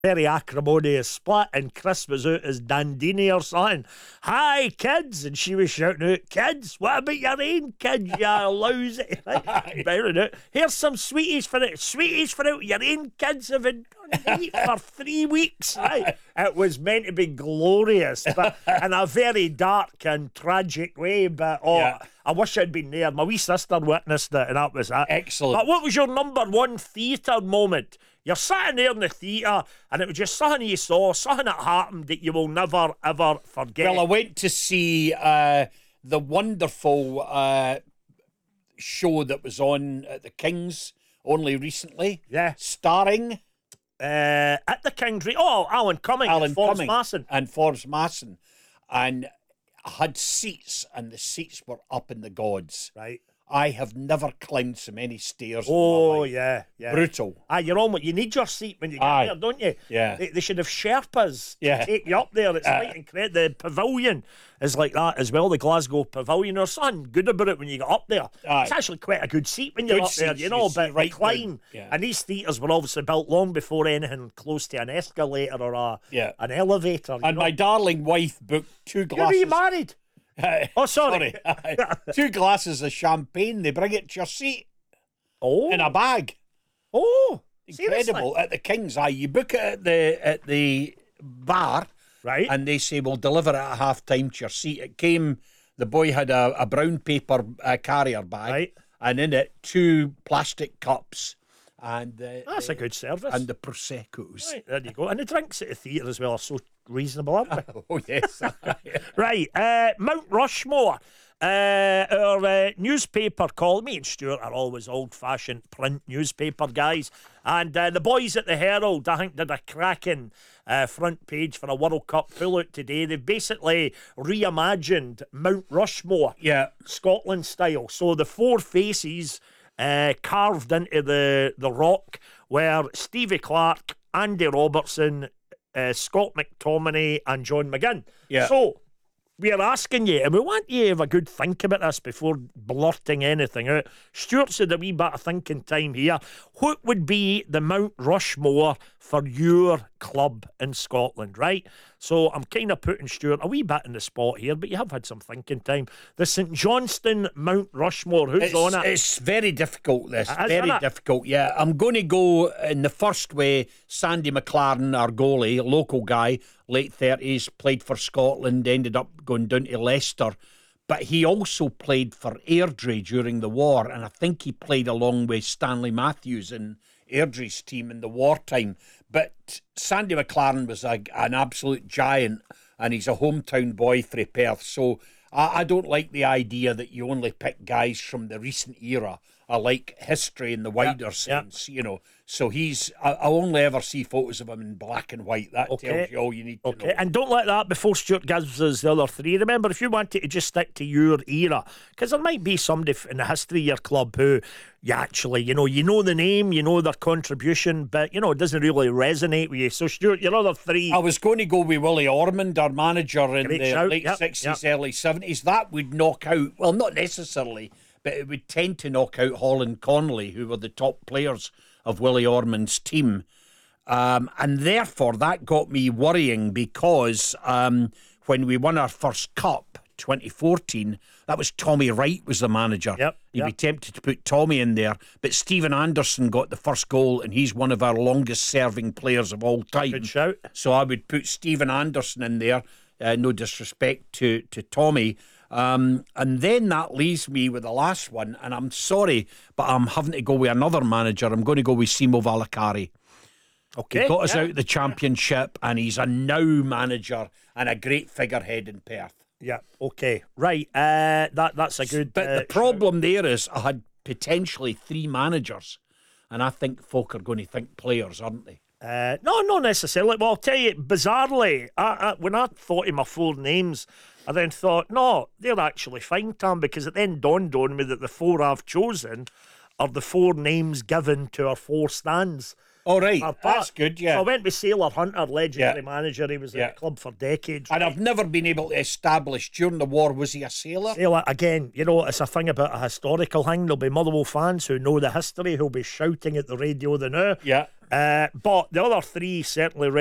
very acrimonious split, and Chris was out as Dandini or something. Hi, kids, and she was shouting out, kids, what about your own kids, you lousy? Right? Bearing out, here's some sweeties for it. Sweeties for it. Your own kids have been on eat for 3 weeks. Right? It was meant to be glorious, but in a very dark and tragic way. But I wish I'd been there. My wee sister witnessed it, and that was it. Excellent. But what was your number one theatre moment? You're sitting there in the theatre, and it was just something you saw, something that happened that you will never, ever forget. Well, I went to see the wonderful show that was on at the King's only recently. Yeah. Starring... at the King's... Alan Cumming and Forbes Masson. And Forbes Masson. And I had seats, and the seats were up in the gods. Right. I have never climbed so many stairs. Oh, yeah. Brutal. You're on. You need your seat when you get there, don't you? Yeah. They should have Sherpas to take you up there. It's quite incredible. The pavilion is like that as well, the Glasgow Pavilion. There's something good about it when you get up there. It's actually quite a good seat when you're up there, but recline. Yeah. And these theatres were obviously built long before anything close to an escalator or an elevator. And my darling wife booked 2 glasses. You're married? Oh, sorry. 2 glasses of champagne. They bring it to your seat. Oh. In a bag. Oh. Incredible. Seriously? At the King's Eye. You book it at the bar. Right. And they say, we'll deliver it at half time to your seat. It came, the boy had a brown paper carrier bag. Right. And in it, 2 plastic cups. And that's a good service. And the Prosecco's. Right, there you go. And the drinks at the theatre as well are so reasonable, aren't they? Oh, yes. Right, Mount Rushmore. Our newspaper call. Me and Stuart are always old-fashioned print newspaper guys. And the boys at the Herald, I think, did a cracking front page for a World Cup pull-out today. They've basically reimagined Mount Rushmore, Scotland style. So the 4 faces... carved into the rock were Stevie Clark, Andy Robertson, Scott McTominay and John McGinn. Yeah. So we are asking you, and we want you to have a good think about this before blurting anything out. Stuart's had a wee bit of thinking time here. What would be the Mount Rushmore for your club in Scotland, right? So I'm kind of putting Stuart a wee bit in the spot here, but you have had some thinking time. The St Johnstone Mount Rushmore, who's on it? It's very difficult, this. Very difficult, yeah. I'm going to go in the first way, Sandy McLaren, our goalie, a local guy, late 30s, played for Scotland, ended up going down to Leicester. But he also played for Airdrie during the war, and I think he played along with Stanley Matthews in Airdrie's team in the wartime. But Sandy McLaren was an absolute giant, and he's a hometown boy for Perth. So I don't like the idea that you only pick guys from the recent era. I like history in the wider sense, you know. So I only ever see photos of him in black and white. That tells you all you need to know. And don't let that before Stuart gives us the other 3. Remember, if you wanted to just stick to your era, because there might be somebody in the history of your club who you actually, you know the name, you know their contribution, but, it doesn't really resonate with you. So, Stuart, your other 3. I was going to go with Willie Ormond, our manager in the late 60s, early 70s. That would knock out, well, not necessarily, but it would tend to knock out Holland Connolly, who were the top players of Willie Ormond's team. And therefore, that got me worrying because when we won our first cup, 2014, that was Tommy Wright was the manager. You'd be tempted to put Tommy in there, but Stephen Anderson got the first goal, and he's one of our longest-serving players of all time. Good shout. So I would put Stephen Anderson in there. No disrespect to Tommy. And then that leaves me with the last one, and I'm sorry, but I'm having to go with another manager. I'm going to go with Simo Valakari. Okay. He got us out of the championship, and he's a now manager and a great figurehead in Perth. Yeah, okay. Right, that's a good... But the problem there is I had potentially 3 managers, and I think folk are going to think players, aren't they? No, not necessarily. Well, I'll tell you, bizarrely, when I thought of my 4 names, I then thought, no, they're actually fine, Tom, because it then dawned on me that the 4 I've chosen are the 4 names given to our 4 stands. All right, Our that's part. good, So I yeah. went with Sailor Hunter, legendary Yeah. manager. He was Yeah. at the club for decades. And I've never been able to establish during the war, was he a sailor? Sailor, again, you know, it's a thing about a historical thing. There'll be Motherwell fans who know the history who'll be shouting at the radio the now. Yeah. But the other three certainly